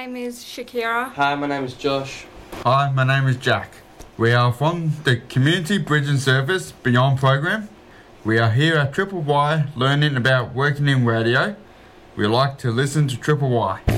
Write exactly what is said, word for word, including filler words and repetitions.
name is Shakira. Hi, my name is Josh. Hi, my name is Jack. We are from the Community Bridge and Service Beyond program. We are here at Triple Y learning about working in radio. We like to listen to Triple Y.